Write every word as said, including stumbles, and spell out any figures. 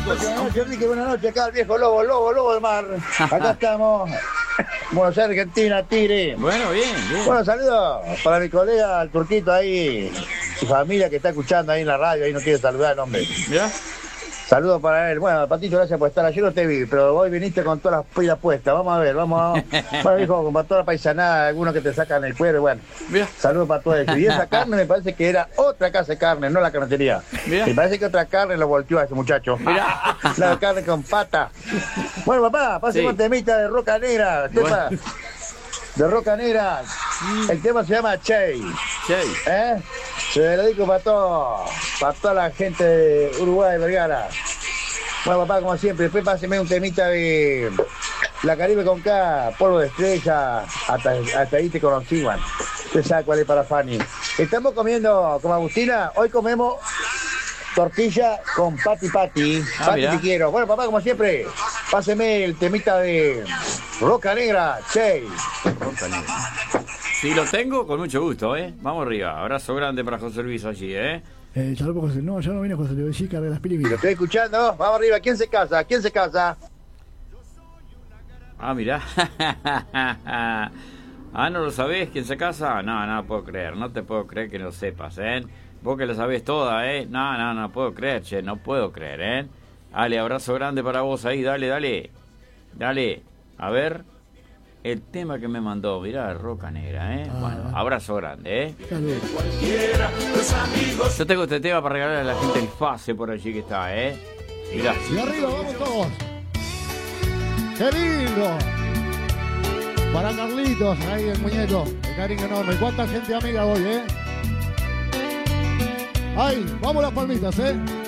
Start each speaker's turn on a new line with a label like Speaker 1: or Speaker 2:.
Speaker 1: chicos.
Speaker 2: Buenas noches, Enrique, buenas noches. Acá el viejo Lobo, Lobo, Lobo del Mar. Acá estamos. Buenos Aires, Argentina, Tigre.
Speaker 1: Bueno, bien, bien.
Speaker 2: Bueno, saludos para mi colega, el turquito ahí, su familia que está escuchando ahí en la radio, ahí no quiere saludar, hombre.
Speaker 1: ¿Ya?
Speaker 2: Saludos para él. Bueno, Patito, gracias por estar. Ayer no te vi, pero hoy viniste con todas las pilas puestas. Vamos a ver, vamos a... Bueno, hijo, para toda la paisanada, algunos que te sacan el cuero, bueno.
Speaker 1: Mira.
Speaker 2: Saludos para todo eso. Y esa carne me parece que era otra casa de carne, no la carnicería.
Speaker 1: Mira.
Speaker 2: Me parece que otra carne lo volteó a ese muchacho.
Speaker 1: Mira.
Speaker 2: La carne con pata. Bueno, papá, pase
Speaker 1: Sí.
Speaker 2: un temita de Roca Negra. Tema
Speaker 1: Bueno.
Speaker 2: de Roca Negra. El tema se llama Che.
Speaker 1: Che.
Speaker 2: ¿Eh? Se lo dedico para todo, para toda la gente de Uruguay, Vergara. Bueno, papá, como siempre, después páseme un temita de La Caribe con K, Polvo de Estrella, hasta, hasta ahí te conocí, man. Usted sabe cuál es para Fanny. Estamos comiendo con Agustina, hoy comemos tortilla con pati pati.
Speaker 1: Ah,
Speaker 2: Pati
Speaker 1: mirá.
Speaker 2: te quiero. Bueno, papá, como siempre, páseme el temita de Roca Negra, Che.
Speaker 1: Si lo tengo, con mucho gusto, ¿eh? Vamos arriba. Abrazo grande para José Luis allí, ¿eh?
Speaker 3: Eh, saludos, José. No, ya no viene José Luis, carga las
Speaker 2: Lo
Speaker 3: piribitas.
Speaker 2: estoy escuchando, vamos arriba. ¿Quién se casa? ¿Quién se casa?
Speaker 1: Ah, mirá. Ah, ¿no lo sabés quién se casa? No, no puedo creer. No te puedo creer que no lo sepas, ¿eh? Vos que lo sabés toda, ¿eh? No, no, no puedo creer, che. No puedo creer, ¿eh? Dale, abrazo grande para vos ahí. Dale, dale. Dale. A ver. El tema que me mandó, mirá, Roca Negra, ¿eh?
Speaker 3: Ah.
Speaker 1: Bueno, abrazo grande, ¿eh?
Speaker 3: Saludos.
Speaker 1: Yo tengo este tema para regalar a la gente el Fase por allí que está, ¿eh? Mirá.
Speaker 3: Y arriba, vamos todos. ¡Qué lindo! Para Carlitos, ahí el muñeco. El cariño enorme. ¿Cuánta gente amiga hoy, eh? ¡Ay! Vamos las palmitas, eh.